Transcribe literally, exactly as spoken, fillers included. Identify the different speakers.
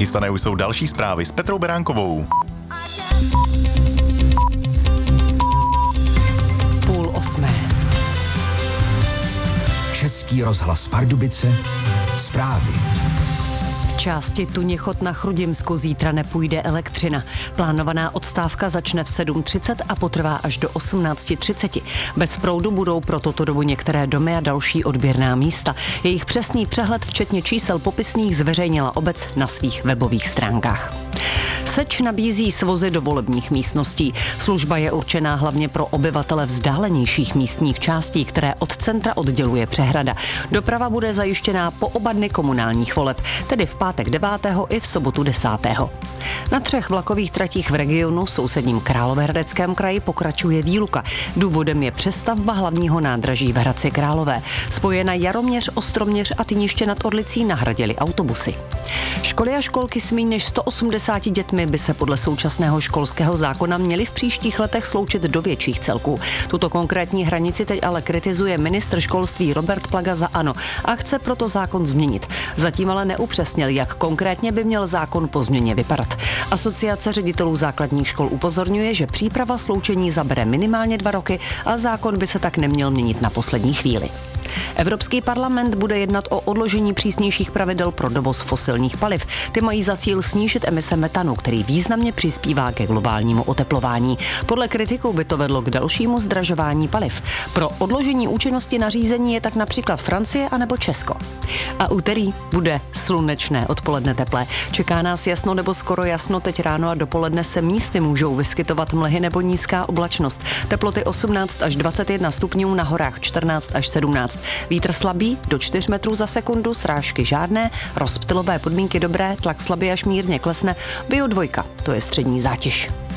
Speaker 1: Nachystané už jsou další zprávy s Petrou Beránkovou.
Speaker 2: Půl osmé.
Speaker 3: Český rozhlas Pardubice, zprávy.
Speaker 2: V části Tuněchod na Chrudimsku zítra nepůjde elektřina. Plánovaná odstávka začne v sedm třicet a potrvá až do osmnáct třicet. Bez proudu budou pro tuto dobu některé domy a další odběrná místa. Jejich přesný přehled, včetně čísel popisných, zveřejnila obec na svých webových stránkách. Seč nabízí svozy do volebních místností. Služba je určená hlavně pro obyvatele vzdálenějších místních částí, které od centra odděluje přehrada. Doprava bude zajištěná po oba dny komunálních voleb, tedy v pátek devátého i v sobotu desátého Na třech vlakových tratích v regionu sousedním Královéhradeckém kraji pokračuje výluka. Důvodem je přestavba hlavního nádraží v Hradci Králové. Spojena Jaroměř, Ostroměř a Tyniště nad Orlicí nahradily autobusy. Školy a školky s méně než sto osmdesáti dětmi by se podle současného školského zákona měly v příštích letech sloučit do větších celků. Tuto konkrétní hranici teď ale kritizuje ministr školství Robert Plaga za ANO a chce proto zákon změnit. Zatím ale neupřesnil, jak konkrétně by měl zákon po změně vypadat. Asociace ředitelů základních škol upozorňuje, že příprava sloučení zabere minimálně dva roky a zákon by se tak neměl měnit na poslední chvíli. Evropský parlament bude jednat o odložení přísnějších pravidel pro dovoz fosilních paliv. Ty mají za cíl snížit emise metanu, který významně přispívá ke globálnímu oteplování. Podle kritiků by to vedlo k dalšímu zdražování paliv. Pro odložení účinnosti nařízení je tak například Francie anebo Česko. A úterý bude slunečné, odpoledne teplé. Čeká nás jasno nebo skoro jasno, teď ráno a dopoledne se místy můžou vyskytovat mlhy nebo nízká oblačnost. Teploty osmnáct až dvacet jedna stupňů, na horách čtrnáct až sedmnáct. Vítr slabý do čtyř metrů za sekundu, srážky žádné, rozptylové podmínky dobré, tlak slabý až mírně klesne, bio dvojka, to je střední zátěž.